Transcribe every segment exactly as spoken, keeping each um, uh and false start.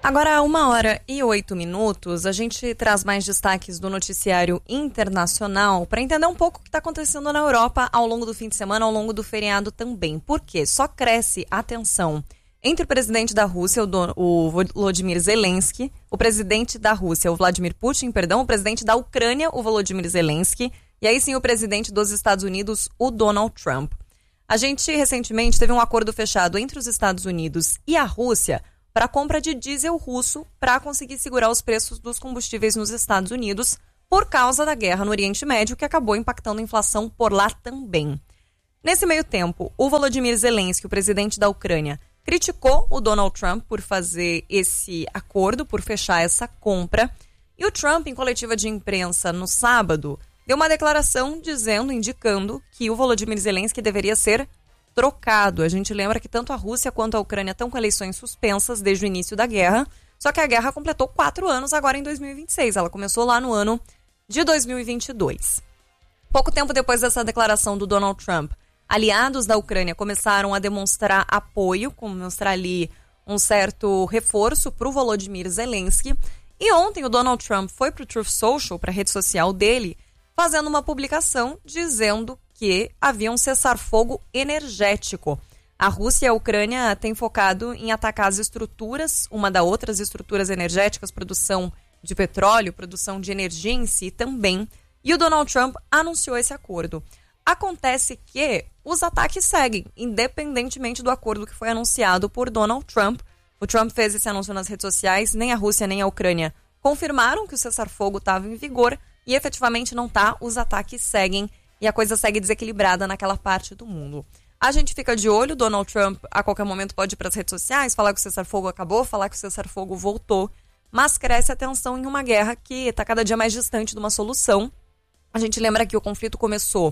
Agora, uma hora e oito minutos, a gente traz mais destaques do noticiário internacional para entender um pouco o que está acontecendo na Europa ao longo do fim de semana, ao longo do feriado também. Por quê? Só cresce a tensão entre o presidente da Rússia, o, do, o Volodymyr Zelensky, o presidente da Rússia, o Vladimir Putin, perdão, o presidente da Ucrânia, o Volodymyr Zelensky, e aí sim o presidente dos Estados Unidos, o Donald Trump. A gente recentemente teve um acordo fechado entre os Estados Unidos e a Rússia para a compra de diesel russo para conseguir segurar os preços dos combustíveis nos Estados Unidos por causa da guerra no Oriente Médio, que acabou impactando a inflação por lá também. Nesse meio tempo, o Volodymyr Zelensky, o presidente da Ucrânia, criticou o Donald Trump por fazer esse acordo, por fechar essa compra. E o Trump, em coletiva de imprensa no sábado, deu uma declaração dizendo, indicando que o Volodymyr Zelensky deveria ser trocado. A gente lembra que tanto a Rússia quanto a Ucrânia estão com eleições suspensas desde o início da guerra, só que a guerra completou quatro anos agora em dois mil e vinte e seis. Ela começou lá no ano de dois mil e vinte e dois. Pouco tempo depois dessa declaração do Donald Trump, aliados da Ucrânia começaram a demonstrar apoio, demonstrar ali um certo reforço para o Volodymyr Zelensky. E ontem o Donald Trump foi para o Truth Social, para a rede social dele, fazendo uma publicação dizendo que havia um cessar-fogo energético. A Rússia e a Ucrânia têm focado em atacar as estruturas, uma da outra, as estruturas energéticas, produção de petróleo, produção de energia em si também. E o Donald Trump anunciou esse acordo. Acontece que os ataques seguem, independentemente do acordo que foi anunciado por Donald Trump. O Trump fez esse anúncio nas redes sociais, nem a Rússia nem a Ucrânia confirmaram que o cessar-fogo estava em vigor e efetivamente não está, os ataques seguem e a coisa segue desequilibrada naquela parte do mundo. A gente fica de olho, Donald Trump a qualquer momento pode ir para as redes sociais, falar que o cessar-fogo acabou, falar que o cessar-fogo voltou, mas cresce a tensão em uma guerra que está cada dia mais distante de uma solução. A gente lembra que o conflito começou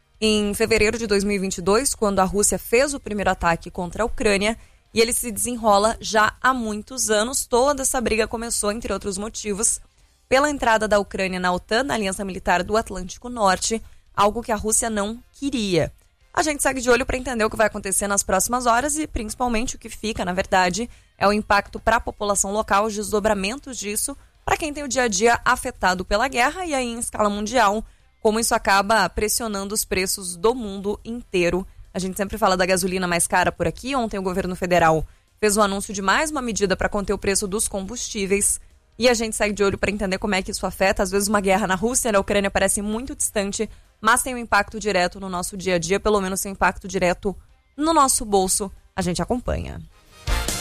em fevereiro de dois mil e vinte e dois, quando a Rússia fez o primeiro ataque contra a Ucrânia, e ele se desenrola já há muitos anos. Toda essa briga começou, entre outros motivos, pela entrada da Ucrânia na OTAN, na Aliança Militar do Atlântico Norte, algo que a Rússia não queria. A gente segue de olho para entender o que vai acontecer nas próximas horas e, principalmente, o que fica, na verdade, é o impacto para a população local, os desdobramentos disso, para quem tem o dia a dia afetado pela guerra e aí em escala mundial, como isso acaba pressionando os preços do mundo inteiro. A gente sempre fala da gasolina mais cara por aqui. Ontem o governo federal fez o anúncio de mais uma medida para conter o preço dos combustíveis. E a gente segue de olho para entender como é que isso afeta. Às vezes uma guerra na Rússia e na Ucrânia parece muito distante, mas tem um impacto direto no nosso dia a dia, pelo menos tem um impacto direto no nosso bolso. A gente acompanha.